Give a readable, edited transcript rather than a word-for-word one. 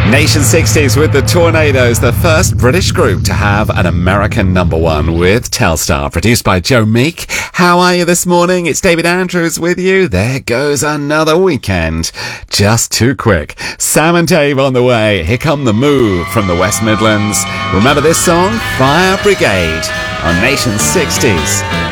Nation 60s with the Tornadoes, the first British group to have an American number one with Telstar. Produced by Joe Meek. How are you this morning? It's David Andrews with you. There goes another weekend. Just too quick. Sam and Dave on the way. Here come the Move from the West Midlands. Remember this song? Fire Brigade on Nation 60s.